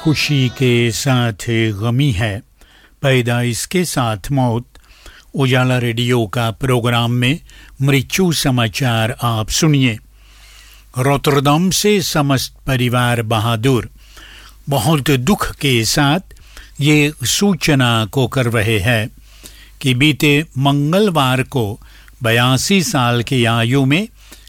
खुशी के साथ गमी है, पैदाइश के साथ मौत। उजाला रेडियो का प्रोग्राम में मृत्यु समाचार आप सुनिए। रोटरडम से समस्त परिवार बहादुर बहुत दुख के साथ ये सूचना को कर रहे हैं कि बीते मंगलवार को 82 साल की आयु में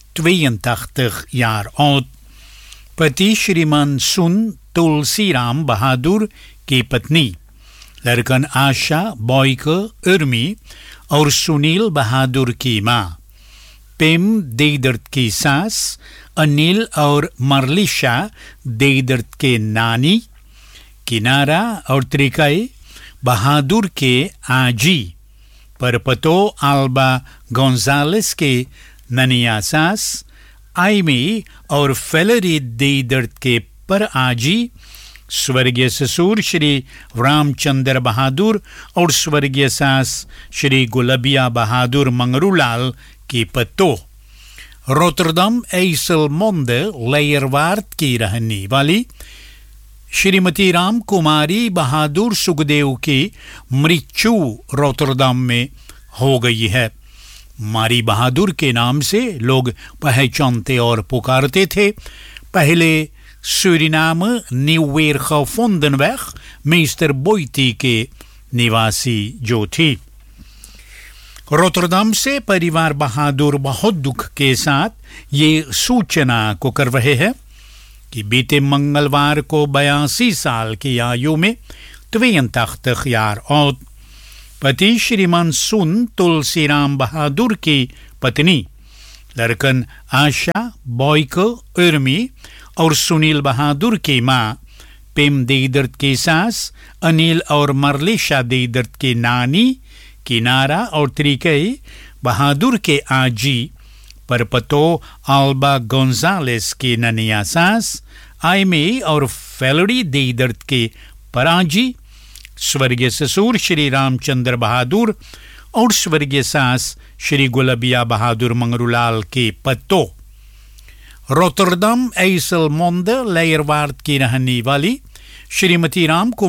82 jaar oud पति श्रीमान सुन तुलसीराम बहादुर की पत्नी लड़कन आशा बॉयके उर्मी और सुनील बहादुर की माँ पेम देदर्द की सास अनिल और मरलिशा देदर्द के नानी किनारा और त्रिकई बहादुर के आजी परपतो अल्बा गोंजालेस के ननिया सास आइमी और फेलरी देदर्द के पर आजी स्वर्गीय ससुर श्री रामचंद्र बहादुर और स्वर्गीय सास श्री गुलबिया बहादुर मंगरूलाल की पत्तो रोटरडम ऐसलमोंडे लेयरवार्ड की रहने वाली श्रीमती राम कुमारी बहादुर सुखदेव की मृत्यु रोटरडम में हो गई है। मारी बहादुर के नाम से लोग पहचानते और पुकारते थे। पहले सूरीनाम न्यूवेरगेवोंडनवेग मेस्टर बोइटी के निवासी जो थी। रोटरडम से परिवार बहादुर बहुत दुख के साथ ये सूचना को कर रहे हैं कि बीते मंगलवार को 82 साल की आयु में 82 jaar oud पति श्रीमान सुन तुलसीराम बहादुर की पत्नी लड़कन आशा बॉयके उर्मी और सुनील बहादुर की माँ पेम देदर्द की सास अनिल और मरलिशा देदर्द की नानी किनारा और त्रिकई बहादुर के आजी परपतो अल्बा गोंजालेस की ननिया सास आइमे और फेलरी देदर्द के पराजी स्वर्गीय ससुर श्री रामचंद्र बहादुर और स्वर्गीय सास श्री गुलबिया बहादुर मंगरूलाल के पत्तो रोटरडम ऐसलमोंडे लेयरवार्ड की रहने वाली श्रीमती राम